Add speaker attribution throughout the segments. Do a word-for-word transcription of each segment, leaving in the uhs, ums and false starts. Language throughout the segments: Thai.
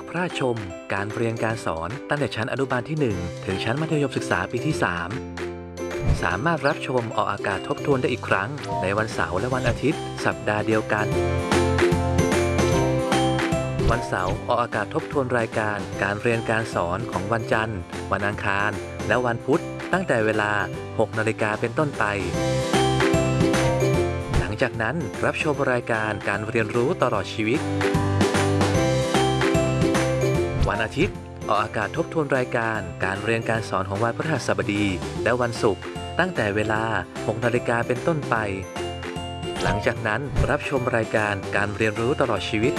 Speaker 1: พระราชชมการเรียนการสอนตั้งแต่ชั้นอนุบาลที่หนึ่งถึงชั้นมัธยมศึกษาปีที่สามสามารถรับชมออกอากาศทบทวนได้อีกครั้งในวันเสาร์และวันอาทิตย์สัปดาห์เดียวกันวันเสาร์ออกอากาศทบทวนรายการการเรียนการสอนของวันจันทร์วันอังคารและวันพุธตั้งแต่เวลา หกนาฬิกาเป็นต้นไปหลังจากนั้นรับชมรายการการเรียนรู้ตลอดชีวิตวันอาทิตย์ออกอากาศทบทวนรายการการเรียนการสอนของวันพฤหัสบดีและวันศุกร์ตั้งแต่เวลา หกนาฬิกาเป็นต้นไปหลังจากนั้นรับชมรายการการเรียนรู้ตลอดชีวิต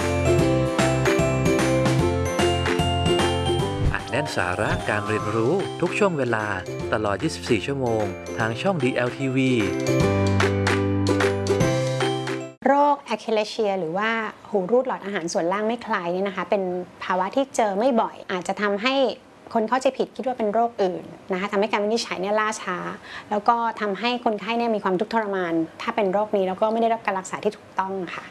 Speaker 1: อัดแน่นสาระการเรียนรู้ทุกช่วงเวลาตลอด ยี่สิบสี่ ชั่วโมงทางช่อง ดี แอล ที วี
Speaker 2: โรค Achalasia หรือว่าหูรูดหลอดอาหารส่วนล่างไม่คลายนี่นะคะเป็นภาวะที่เจอไม่บ่อยอาจจะทำให้คนเข้าใจผิดคิดว่าเป็นโรคอื่นนะคะทำให้การวินิจฉัยเนี่ยล่าช้าแล้วก็ทำให้คนไข้เนี่ยมีความทุกข์ทรมานถ้าเป็นโรคนี้แล้วก็ไม่ได้รับการรักษาที่ถูกต้องค่ะ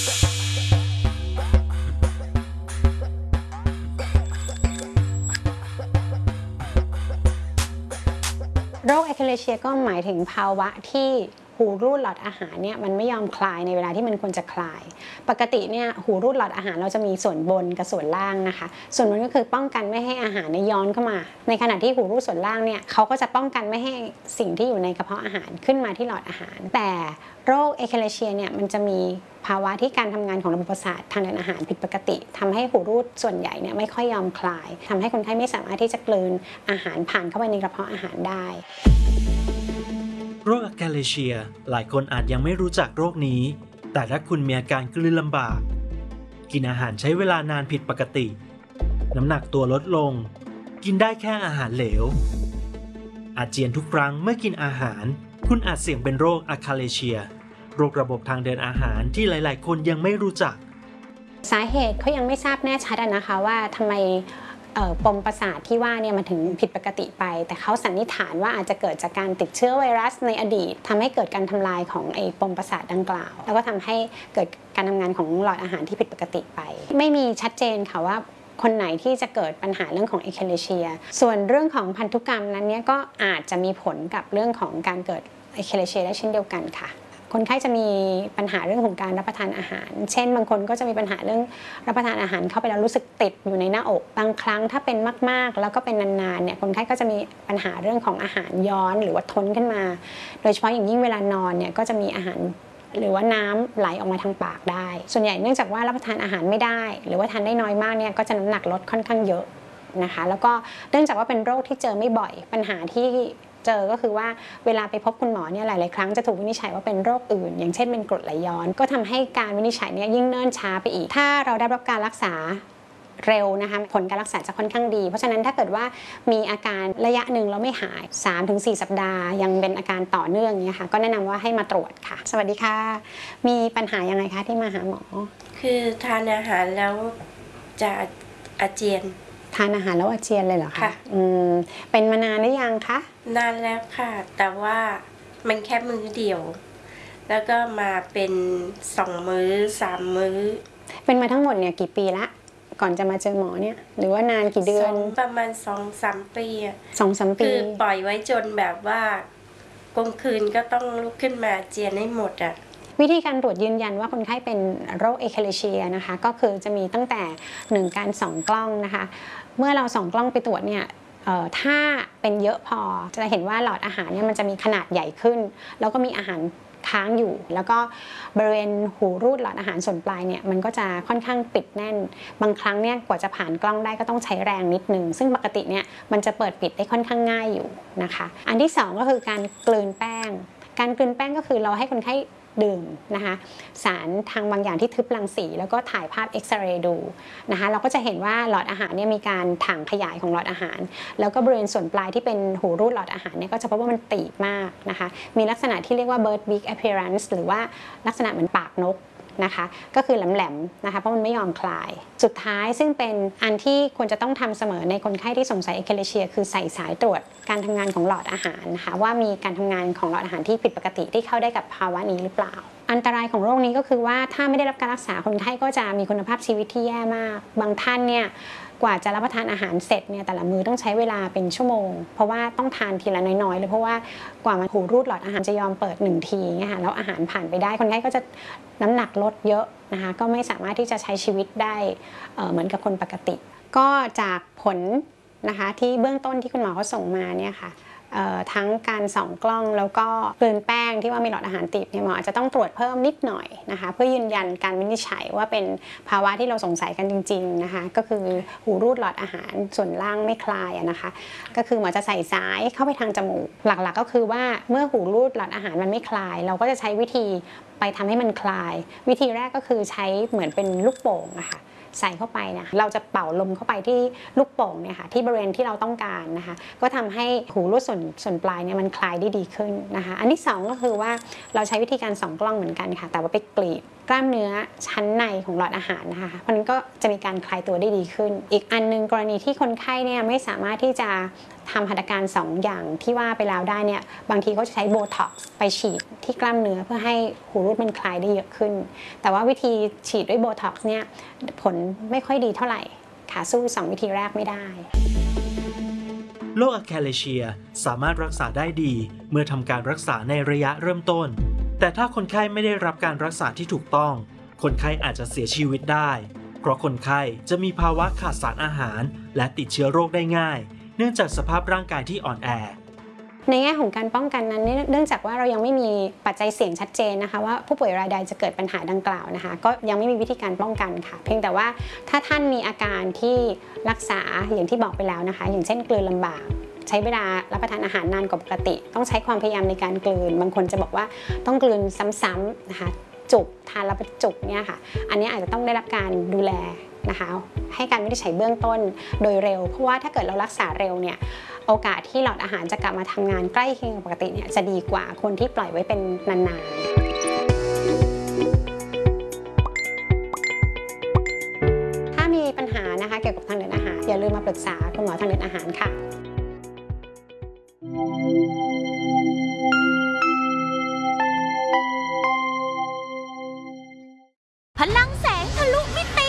Speaker 2: โรค Achalasia ก็หมายถึงภาวะที่หูรูดหลอดอาหารเนี่ยมันไม่ยอมคลายในเวลาที่มันควรจะคลายปกติเนี่ยหูรูดหลอดอาหารเราจะมีส่วนบนกับส่วนล่างนะคะส่วนบนก็คือป้องกันไม่ให้อาหารย้อนเข้ามาในขณะที่หูรูดส่วนล่างเนี่ยเขาก็จะป้องกันไม่ให้สิ่งที่อยู่ในกระเพาะอาหารขึ้นมาที่หลอดอาหารแต่โรค Achalasia เนี่ยมันจะมีภาวะที่การทำงานของระบบประสาททางเดินอาหารผิดปกติทำให้หูรูดส่วนใหญ่เนี่ยไม่ค่อยยอมคลายทำให้คนไข้ไม่สามารถที่จะกลืนอาหารผ่านเข้าไปในกระเพาะอาหารได้
Speaker 3: โรค Achalasia หลายคนอาจยังไม่รู้จักโรคนี้แต่ถ้าคุณมีอาการกลืนลำบากกินอาหารใช้เวลานานผิดปกติน้ำหนักตัวลดลงกินได้แค่อาหารเหลวอาเจียนทุกครั้งเมื่อกินอาหารคุณอาจเสี่ยงเป็นโรค Achalasia โรคระบบทางเดินอาหารที่หลายๆคนยังไม่รู้จัก
Speaker 2: สาเหตุเขายังไม่ทราบแน่ชัดนะคะว่าทำไมปมประสาทที่ว่าเนี่ยมันถึงผิดปกติไปแต่เขาสันนิษฐานว่าอาจจะเกิดจากการติดเชื้อไวรัสในอดีตทำให้เกิดการทำลายของไอ้ปมประสาทดังกล่าวแล้วก็ทำให้เกิดการทำงานของหลอดอาหารที่ผิดปกติไปไม่มีชัดเจนค่ะว่าคนไหนที่จะเกิดปัญหาเรื่องของ Achalasia ส่วนเรื่องของพันธุกรรมนั้นเนี่ยก็อาจจะมีผลกับเรื่องของการเกิด Achalasia ได้เช่นเดียวกันค่ะคนไข้จะมีปัญหาเรื่องของการรับประทานอาหารเช่นบางคนก็จะมีปัญหาเรื่องรับประทานอาหารเข้าไปแล้วรู้สึกติดอยู่ในหน้าอกบางครั้งถ้าเป็นมากๆแล้วก็เป็นนานๆเนี่ยคนไข้ก็จะมีปัญหาเรื่องของอาหารย้อนหรือว่าทนขึ้นมาโดยเฉพาะอย่างยิ่งเวลานอนเนี่ยก็จะมีอาหารหรือว่าน้ำไหลออกมาทางปากได้ส่วนใหญ่เนื่องจากว่ารับประทานอาหารไม่ได้หรือว่าทานได้น้อยมากเนี่ยก็จะน้ำหนักลดค่อนข้างเยอะนะคะแล้วก็เนื่องจากว่าเป็นโรคที่เจอไม่บ่อยปัญหาที่เจอก็คือว่าเวลาไปพบคุณหมอเนี่ยหลายๆครั้งจะถูกวินิจฉัยว่าเป็นโรคอื่นอย่างเช่นเป็นกรดไหลย้อนก็ทำให้การวินิจฉัยเนี่ยยิ่งเนิ่นช้าไปอีกถ้าเราได้รับการรักษาเร็วนะคะผลการรักษาจะค่อนข้างดีเพราะฉะนั้นถ้าเกิดว่ามีอาการระยะหนึ่งแล้วไม่หาย สามถึงสี่ สัปดาห์ยังเป็นอาการต่อเนื่องอย่างเงี้ยค่ะก็แนะนำว่าให้มาตรวจค่ะสวัสดีค่ะมีปัญหายังไงคะที่มาหาหมอ
Speaker 4: คือทานอาหารแล้วจะอาเจียน
Speaker 2: ทานอาหารแล้วอาเจียนเลยเหรอคะอืมเป็นมานานหรือยังคะ
Speaker 4: นานแล้วค่ะแต่ว่ามันแค่มื้อเดียวแล้วก็มาเป็นสองมื้อสามมื้อ
Speaker 2: เป็นมาทั้งหมดเนี่ยกี่ปีละก่อนจะมาเจอหมอเนี่ยหรือว่านานกี่เดือน
Speaker 4: ประมาณสองสามปี
Speaker 2: สองสามปี
Speaker 4: คือปล่อยไว้จนแบบว่ากลางคืนก็ต้องลุกขึ้นมาเจียนให้หมดอ่ะ
Speaker 2: วิธีการตรวจยืนยันว่าคนไข้เป็นโรค Achalasia นะคะก็คือจะมีตั้งแต่หนึ่งการส่องกล้องนะคะเมื่อเราส่องกล้องไปตรวจเนี่ยถ้าเป็นเยอะพอจะเห็นว่าหลอดอาหารเนี่ยมันจะมีขนาดใหญ่ขึ้นแล้วก็มีอาหารค้างอยู่แล้วก็บริเวณหูรูดหลอดอาหารส่วนปลายเนี่ยมันก็จะค่อนข้างปิดแน่นบางครั้งเนี่ยกว่าจะผ่านกล้องได้ก็ต้องใช้แรงนิดนึงซึ่งปกติเนี่ยมันจะเปิดปิดได้ค่อนข้างง่ายอยู่นะคะอันที่สองก็คือการกลืนแป้งการกลืนแป้งก็คือเราให้คนไข้ดื่มนะคะสารทางบางอย่างที่ทึบรังสีแล้วก็ถ่ายภาพเอ็กซเรย์ดูนะคะเราก็จะเห็นว่าหลอดอาหารเนี่ยมีการถ่างขยายของหลอดอาหารแล้วก็บริเวณส่วนปลายที่เป็นหูรูดหลอดอาหารเนี่ยก็จะพบว่ามันตีบมากนะคะมีลักษณะที่เรียกว่า bird beak appearance หรือว่าลักษณะเหมือนปากนกนะคะก็คือแหลมๆนะคะเพราะมันไม่ยอมคลายสุดท้ายซึ่งเป็นอันที่ควรจะต้องทำเสมอในคนไข้ที่สงสัย Achalasia คือใส่สายตรวจการทำงานของหลอดอาหารนะคะว่ามีการทำงานของหลอดอาหารที่ผิดปกติที่เข้าได้กับภาวะนี้หรือเปล่าอันตรายของโรคนี้ก็คือว่าถ้าไม่ได้รับการรักษาคนไข้ก็จะมีคุณภาพชีวิตที่แย่มากบางท่านเนี่ยกว่าจะรับประทานอาหารเสร็จเนี่ยแต่ละมื้อต้องใช้เวลาเป็นชั่วโมงเพราะว่าต้องทานทีละน้อยๆเลยเพราะว่ากว่ามันหูรูดหลอดอาหารจะยอมเปิดหนึ่งทีเนี่ยค่ะแล้วอาหารผ่านไปได้คนไข้ก็จะน้ำหนักลดเยอะนะคะก็ไม่สามารถที่จะใช้ชีวิตได้เหมือนกับคนปกติก็จากผลนะคะที่เบื้องต้นที่คุณหมอเขาส่งมาเนี่ยค่ะทั้งการส่องกล้องแล้วก็กลืนแป้งที่ว่ามีหลอดอาหารตีบเนี่ยหมออาจจะต้องตรวจเพิ่มนิดหน่อยนะคะเพื่อยืนยันการวินิจฉัยว่าเป็นภาวะที่เราสงสัยกันจริงๆนะคะก็คือหูรูดหลอดอาหารส่วนล่างไม่คลายนะคะก็คือหมอจะใส่สายเข้าไปทางจมูกหลักๆก็คือว่าเมื่อหูรูดหลอดอาหารมันไม่คลายเราก็จะใช้วิธีไปทำให้มันคลายวิธีแรกก็คือใช้เหมือนเป็นลูกโป่งนะคะใส่เข้าไปนะเราจะเป่าลมเข้าไปที่ลูกโป่งเนี่ยค่ะที่บริเวณที่เราต้องการนะคะก็ทำให้หูรูดส่วนส่วนปลายเนี่ยมันคลายได้ดีขึ้นนะคะอันที่สองก็คือว่าเราใช้วิธีการส่องกล้องเหมือนกันค่ะแต่ว่าไปกรีดกล้ามเนื้อชั้นในของหลอดอาหารนะคะเพราะนั้นก็จะมีการคลายตัวได้ดีขึ้นอีกอันนึงกรณีที่คนไข้เนี่ยไม่สามารถที่จะทำหัตถการสองอย่างที่ว่าไปแล้วได้เนี่ยบางทีก็จะใช้โบท็อกซ์ไปฉีดที่กล้ามเนื้อเพื่อให้หูรูดมันคลายได้เยอะขึ้นแต่ว่าวิธีฉีดด้วยโบท็อกซ์เนี่ยผลไม่ค่อยดีเท่าไหร่ค่ะสู้สองวิธีแรกไม่ได้
Speaker 3: โรคอะแคเลเชียสามารถรักษาได้ดีเมื่อทำการรักษาในระยะเริ่มต้นแต่ถ้าคนไข้ไม่ได้รับการรักษาที่ถูกต้องคนไข้อาจจะเสียชีวิตได้เพราะคนไข้จะมีภาวะขาดสารอาหารและติดเชื้อโรคได้ง่ายเนื่องจากสภาพร่างกายที่อ่อนแอ
Speaker 2: ในแง่ของการป้องกันนั้นเนื่องจากว่าเรายังไม่มีปัจจัยเสี่ยงชัดเจนนะคะว่าผู้ป่วยรายใดจะเกิดปัญหาดังกล่าวนะคะก็ยังไม่มีวิธีการป้องกันค่ะเพียงแต่ว่าถ้าท่านมีอาการที่รักษาอย่างที่บอกไปแล้วนะคะอย่างเช่นกลืนลำบากใช้เวลารับประทานอาหารนานกว่าปกติต้องใช้ความพยายามในการกลืนบางคนจะบอกว่าต้องกลืนซ้ำๆนะคะจุกทานแล้วเป็นจุกเนี่ยค่ะอันนี้อาจจะต้องได้รับการดูแลนะคะให้การวินิจฉัยเบื้องต้นโดยเร็วเพราะว่าถ้าเกิดเรารักษาเร็วเนี่ยโอกาสที่หลอดอาหารจะกลับมาทำงานใกล้เคียงกับปกติเนี่ยจะดีกว่าคนที่ปล่อยไว้เป็นนานๆถ้ามีปัญหานะคะเกี่ยวกับทางเดินอาหารอย่าลืมมาปรึกษาคุณหมอทางเดินอาหารค่ะ
Speaker 5: พลังแสงทะลุมิติ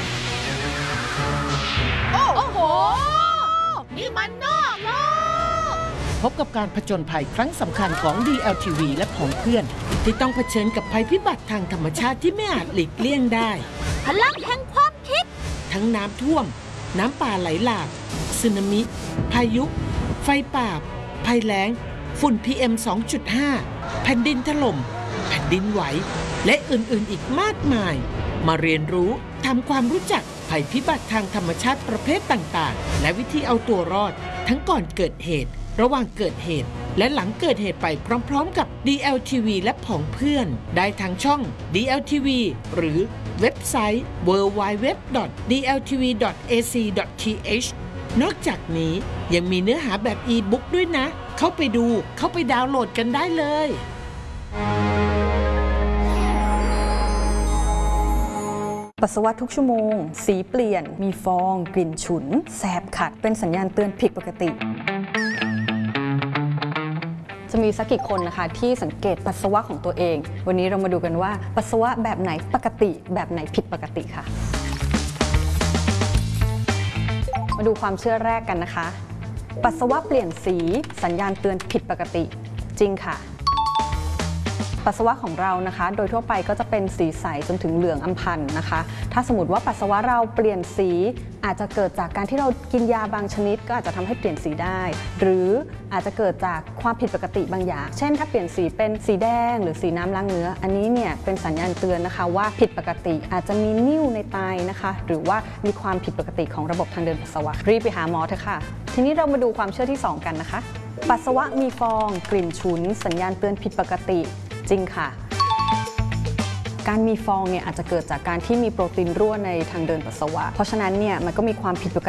Speaker 5: โอ้โหนี่มันนอกโลก
Speaker 6: พบกับการผจญภัยครั้งสำคัญของ ดี แอล ที วี และของเพื่อนที่ต้องเผชิญกับภัยพิบัติทางธรรมชาติที่ไม่อาจหลีกเลี่ยงได้
Speaker 5: พลังแห่งความคิด
Speaker 6: ทั้งน้ำท่วมน้ำป่าไหลหลากสึนามิพายุไฟป่าภัยแล้งฝุ่น พี เอ็ม สองจุดห้า แผ่นดินถล่มแผ่นดินไหวและอื่นๆอีกมากมายมาเรียนรู้ทำความรู้จักภัยพิบัติทางธรรมชาติประเภทต่างๆและวิธีเอาตัวรอดทั้งก่อนเกิดเหตุระหว่างเกิดเหตุและหลังเกิดเหตุไปพร้อมๆกับ ดี แอล ที วี และผองเพื่อนได้ทางช่อง ดี แอล ที วี หรือเว็บไซต์ ดับเบิลยู ดับเบิลยู ดับเบิลยู ดอท ดี แอล ที วี ดอท เอ ซี ดอท ที เอช นอกจากนี้ยังมีเนื้อหาแบบอีบุ๊กด้วยนะเข้าไปดูเข้าไปดาวน์โหลดกันได้เลย
Speaker 7: ปัสสาวะทุกชั่วโมงสีเปลี่ยนมีฟองกลิ่นฉุนแสบขัดเป็นสัญญาณเตือนผิดปกติจะมีสักกี่คนนะคะที่สังเกตปัสสาวะของตัวเองวันนี้เรามาดูกันว่าปัสสาวะแบบไหนปกติแบบไหนผิดปกติค่ะมาดูความเชื่อแรกกันนะคะปัสสาวะเปลี่ยนสีสัญญาณเตือนผิดปกติจริงค่ะปัสสาวะของเรานะคะโดยทั่วไปก็จะเป็นสีใสจนถึงเหลืองอำพันนะคะถ้าสมมติว่าปัสสาวะเราเปลี่ยนสีอาจจะเกิดจากการที่เรากินยาบางชนิดก็อาจจะทำให้เปลี่ยนสีได้หรืออาจจะเกิดจากความผิดปกติบางอย่างเช่นถ้าเปลี่ยนสีเป็นสีแดงหรือสีน้ำล้างเนื้ออันนี้เนี่ยเป็นสัญญาณเตือนนะคะว่าผิดปกติอาจจะมีนิ่วในไตนะคะหรือว่ามีความผิดปกติของระบบทางเดินปัสสาวะรีบไปหาหมอเถอะค่ะทีนี้เรามาดูความเชื่อที่สองกันนะคะปัสสาวะมีฟองกลิ่นฉุนสัญญาณเตือนผิดปกติจริงค่ะการมีฟองเนี่ยอาจจะเกิดจากการที่มีโปรตีนรั่วในทางเดินปัสสาวะเพราะฉะนั้นเนี่ยมันก็มีความผิดปกติ